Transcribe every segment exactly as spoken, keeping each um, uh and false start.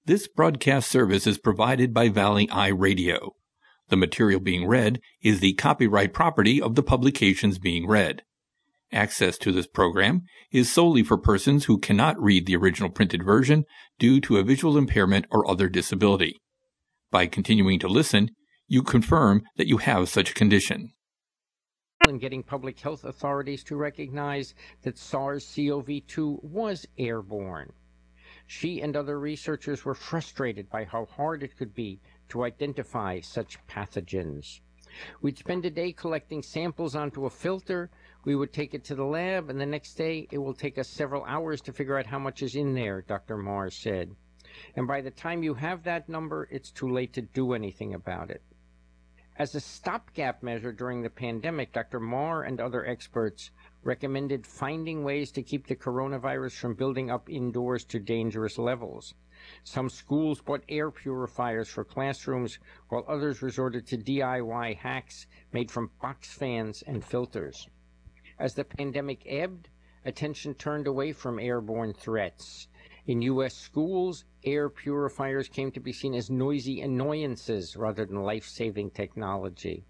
This broadcast service is provided by Valley Eye Radio. The material being read is the copyright property of the publications being read. Access to this program is solely for persons who cannot read the original printed version due to a visual impairment or other disability. By continuing to listen, you confirm that you have such a condition. In getting public health authorities to recognize that SARS-C o V two was airborne. She and other researchers were frustrated by how hard it could be to identify such pathogens. We'd spend a day collecting samples onto a filter, we would take it to the lab, and the next day it will take us several hours to figure out how much is in there, Doctor Marr said. And by the time you have that number, it's too late to do anything about it. As a stopgap measure during the pandemic, Doctor Marr and other experts recommended finding ways to keep the coronavirus from building up indoors to dangerous levels. Some schools bought air purifiers for classrooms, while others resorted to D I Y hacks made from box fans and filters. As the pandemic ebbed, attention turned away from airborne threats. In U S schools, air purifiers came to be seen as noisy annoyances rather than life-saving technology.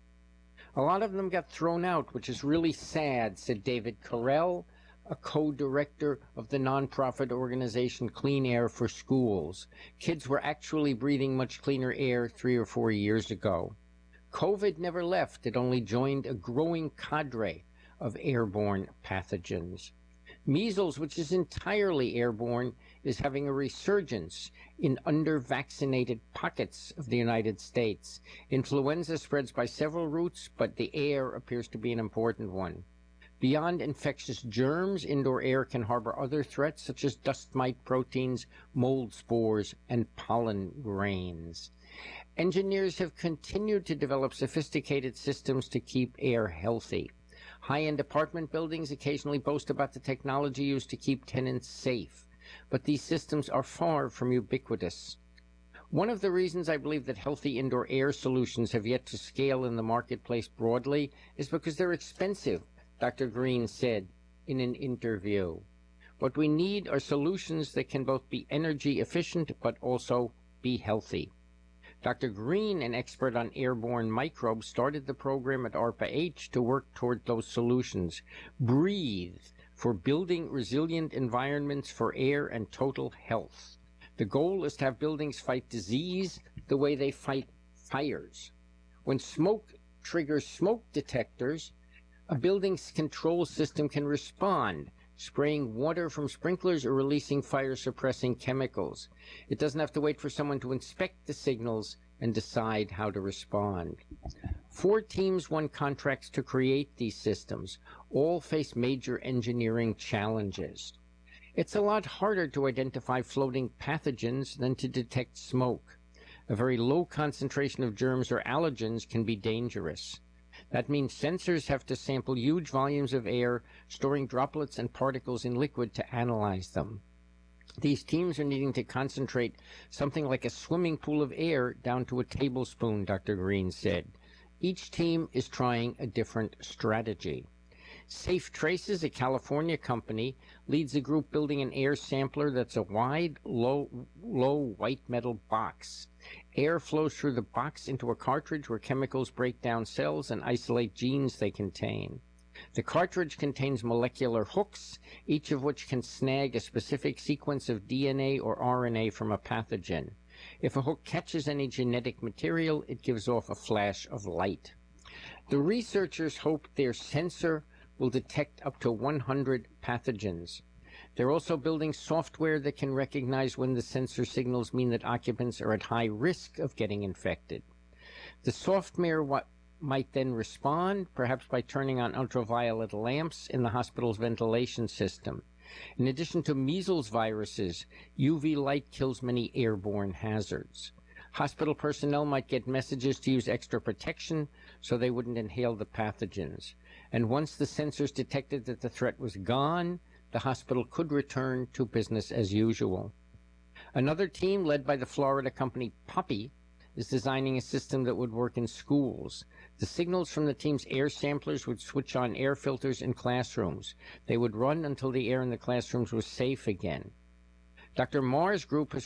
A lot of them got thrown out, which is really sad, said David Carell, a co-director of the nonprofit organization Clean Air for Schools. Kids were actually breathing much cleaner air three or four years ago. COVID never left. It only joined a growing cadre of airborne pathogens. Measles, which is entirely airborne, is having a resurgence in under-vaccinated pockets of the United States. Influenza spreads by several routes, but the air appears to be an important one. Beyond infectious germs, indoor air can harbor other threats such as dust mite proteins, mold spores, and pollen grains. Engineers have continued to develop sophisticated systems to keep air healthy. High-end apartment buildings occasionally boast about the technology used to keep tenants safe, but these systems are far from ubiquitous. One of the reasons I believe that healthy indoor air solutions have yet to scale in the marketplace broadly is because they're expensive, Doctor Green said in an interview. What we need are solutions that can both be energy efficient but also be healthy. Doctor Green, an expert on airborne microbes, started the program at ARPA-H to work toward those solutions. Breathe, for building resilient environments for air and total health. The goal is to have buildings fight disease the way they fight fires. When smoke triggers smoke detectors, a building's control system can respond, spraying water from sprinklers or releasing fire-suppressing chemicals. It doesn't have to wait for someone to inspect the signals and decide how to respond. Four teams won contracts to create these systems. All face major engineering challenges. It's a lot harder to identify floating pathogens than to detect smoke. A very low concentration of germs or allergens can be dangerous. That means sensors have to sample huge volumes of air, storing droplets and particles in liquid to analyze them. These teams are needing to concentrate something like a swimming pool of air down to a tablespoon, Doctor Green said. Each team is trying a different strategy. Safe Traces, a California company, leads a group building an air sampler that's a wide, low, low white metal box. Air flows through the box into a cartridge where chemicals break down cells and isolate genes they contain. The cartridge contains molecular hooks, each of which can snag a specific sequence of D N A or R N A from a pathogen. If a hook catches any genetic material, it gives off a flash of light. The researchers hope their sensor will detect up to one hundred pathogens. They're also building software that can recognize when the sensor signals mean that occupants are at high risk of getting infected. The software what might then respond, perhaps by turning on ultraviolet lamps in the hospital's ventilation system. In addition to measles viruses, U V light kills many airborne hazards. Hospital personnel might get messages to use extra protection so they wouldn't inhale the pathogens. And once the sensors detected that the threat was gone, the hospital could return to business as usual. Another team, led by the Florida company Poppy, is designing a system that would work in schools. The signals from the team's air samplers would switch on air filters in classrooms. They would run until the air in the classrooms was safe again. Doctor Marr's group has